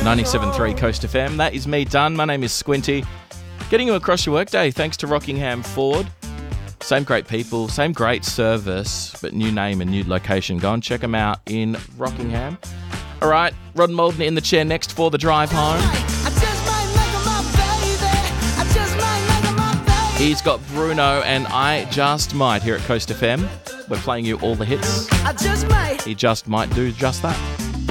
97.3 Coast FM. That is me done. My name is Squinty. Getting you across your workday thanks to Rockingham Ford. Same great people, same great service, but new name and new location. Go and check them out in Rockingham. All right, Rod Malden in the chair next for the drive home. He's got Bruno and I Just Might here at Coast FM. We're playing you all the hits. He just might do just that.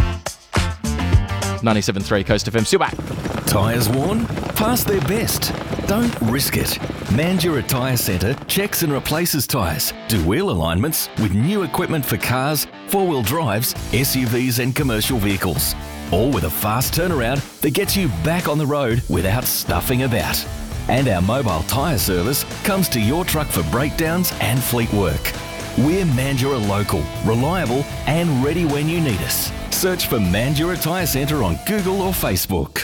97.3 Coast FM. See you back. Tyres worn? Past their best. Don't risk it. Mandurah Tyre Centre checks and replaces tyres, do wheel alignments with new equipment for cars, four-wheel drives, SUVs and commercial vehicles. All with a fast turnaround that gets you back on the road without stuffing about. And our mobile tyre service comes to your truck for breakdowns and fleet work. We're Mandurah local, reliable and ready when you need us. Search for Mandurah Tyre Centre on Google or Facebook.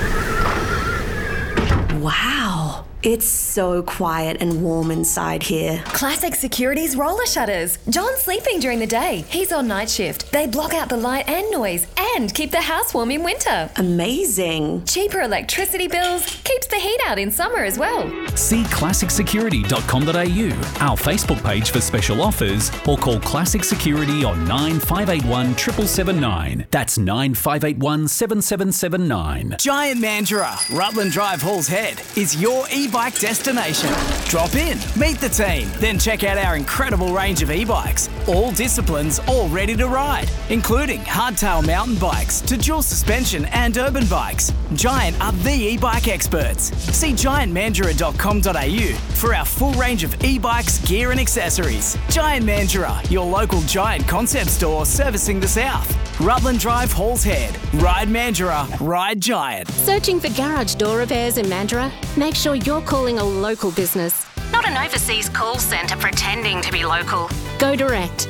Wow, it's so quiet and warm inside here. Classic Security's roller shutters. John's sleeping during the day. He's on night shift. They block out the light and noise and keep the house warm in winter. Amazing. Cheaper electricity bills, keeps the heat out in summer as well. See classicsecurity.com.au, our Facebook page for special offers, or call Classic Security on 9581 7779. That's 9581 7779. Giant Mandurah, Rutland Drive, Halls Head, is your e-bike destination. Drop in, meet the team, then check out our incredible range of e-bikes. All disciplines, all ready to ride, including hardtail mountain bikes to dual suspension and urban bikes. Giant are the e-bike experts. See giantmandurah.com.au for our full range of e-bikes, gear and accessories. Giant Mandurah, your local Giant concept store servicing the south. Rutland Drive, Halls Head. Ride Mandurah, ride Giant. Searching for garage door repairs in Mandurah? Make sure you're calling a local business, not an overseas call centre pretending to be local. Go direct.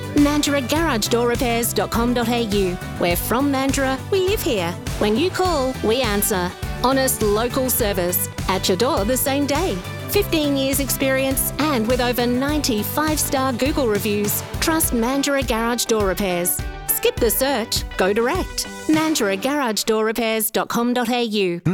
MandurahGarageDoorRepairs.com.au. We're from Mandurah, we live here. When you call, we answer. Honest local service. At your door the same day. 15 years experience and with over 90 5-star Google reviews. Trust Mandurah Garage Door Repairs. Skip the search. Go direct. MandurahGarageDoorRepairs.com.au.